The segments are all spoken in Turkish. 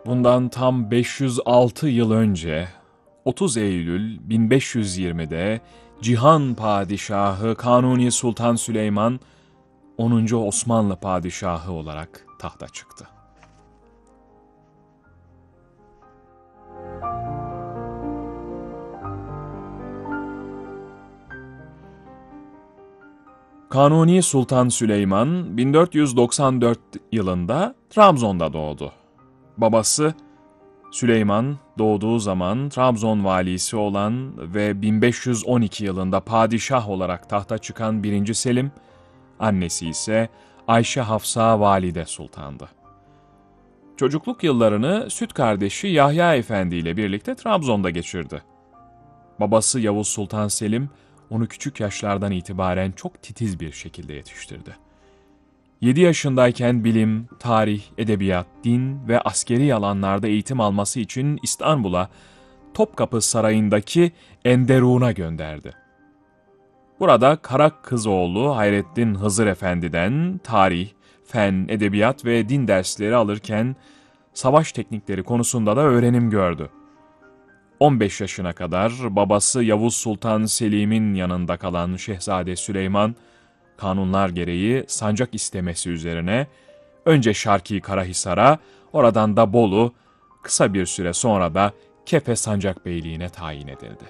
Bundan tam 506 yıl önce 30 Eylül 1520'de Cihan Padişahı Kanuni Sultan Süleyman 10. Osmanlı Padişahı olarak tahta çıktı. Kanuni Sultan Süleyman 1494 yılında Trabzon'da doğdu. Babası Süleyman doğduğu zaman Trabzon valisi olan ve 1512 yılında padişah olarak tahta çıkan 1. Selim, annesi ise Ayşe Hafsa Valide Sultan'dı. Çocukluk yıllarını süt kardeşi Yahya Efendi ile birlikte Trabzon'da geçirdi. Babası Yavuz Sultan Selim, onu küçük yaşlardan itibaren çok titiz bir şekilde yetiştirdi. 7 yaşındayken bilim, tarih, edebiyat, din ve askeri alanlarda eğitim alması için İstanbul'a Topkapı Sarayı'ndaki Enderun'a gönderdi. Burada Karakızoğlu Hayrettin Hızır Efendi'den tarih, fen, edebiyat ve din dersleri alırken savaş teknikleri konusunda da öğrenim gördü. 15 yaşına kadar babası Yavuz Sultan Selim'in yanında kalan Şehzade Süleyman, kanunlar gereği sancak istemesi üzerine önce Şarkı Karahisar'a, oradan da Bolu, kısa bir süre sonra da Kefe Sancakbeyliğine tayin edildi.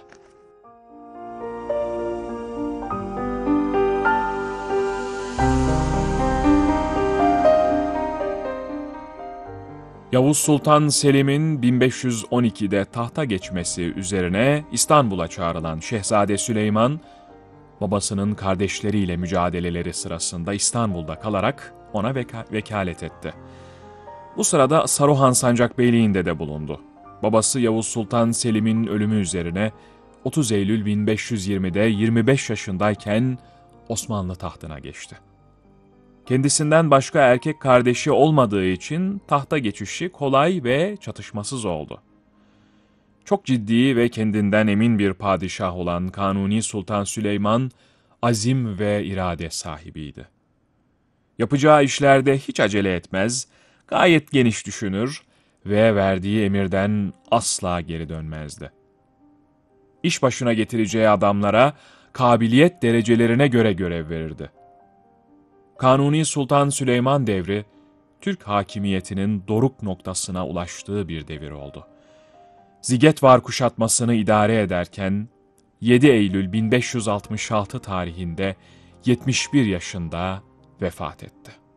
Yavuz Sultan Selim'in 1512'de tahta geçmesi üzerine İstanbul'a çağrılan Şehzade Süleyman, babasının kardeşleriyle mücadeleleri sırasında İstanbul'da kalarak ona vekalet etti. Bu sırada Saruhan Sancakbeyliği'nde de bulundu. Babası Yavuz Sultan Selim'in ölümü üzerine 30 Eylül 1520'de 25 yaşındayken Osmanlı tahtına geçti. Kendisinden başka erkek kardeşi olmadığı için tahta geçişi kolay ve çatışmasız oldu. Çok ciddi ve kendinden emin bir padişah olan Kanuni Sultan Süleyman, azim ve irade sahibiydi. Yapacağı işlerde hiç acele etmez, gayet geniş düşünür ve verdiği emirden asla geri dönmezdi. İş başına getireceği adamlara kabiliyet derecelerine göre görev verirdi. Kanuni Sultan Süleyman devri, Türk hakimiyetinin doruk noktasına ulaştığı bir devir oldu. Zigetvar kuşatmasını idare ederken 7 Eylül 1566 tarihinde 71 yaşında vefat etti.